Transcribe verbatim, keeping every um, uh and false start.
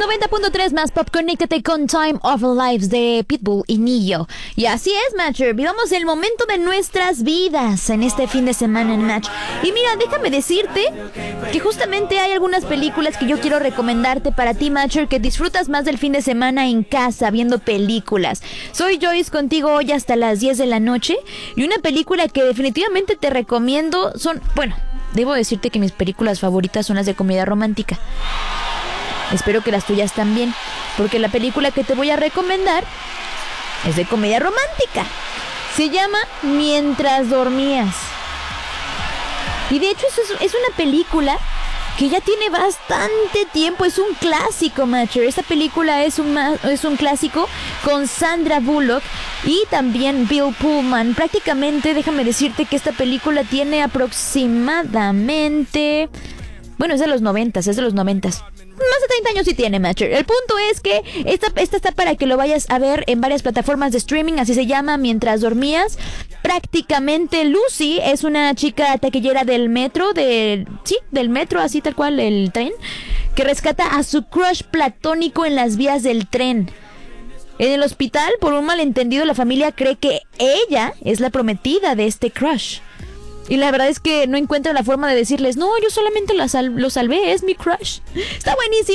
noventa punto tres más Pop, conéctate con Time of Lives de Pitbull y Nio. Y así es, Matcher, vivamos el momento de nuestras vidas en este fin de semana en Match. Y mira, déjame decirte que justamente hay algunas películas que yo quiero recomendarte para ti, Matcher, que disfrutas más del fin de semana en casa viendo películas. Soy Joyce contigo hoy hasta las diez de la noche. Y una película que definitivamente te recomiendo son, bueno, debo decirte que mis películas favoritas son las de comedia romántica. Espero que las tuyas también, porque la película que te voy a recomendar es de comedia romántica. Se llama Mientras dormías. Y de hecho es, es una película que ya tiene bastante tiempo. Es un clásico, Matcher. Esta película es un, es un clásico con Sandra Bullock y también Bill Pullman. Prácticamente, déjame decirte que esta película tiene aproximadamente... Bueno, es de los noventas, es de los noventas. Más de treinta años sí tiene, Matcher. El punto es que esta, esta está para que lo vayas a ver en varias plataformas de streaming. Así se llama, Mientras dormías. Prácticamente Lucy es una chica taquillera del metro, de, sí, del metro, así tal cual, el tren, que rescata a su crush platónico en las vías del tren. En el hospital, por un malentendido, la familia cree que ella es la prometida de este crush. Y la verdad es que no encuentra la forma de decirles, no, yo solamente lo, sal- lo salvé, es mi crush. Está buenísimo.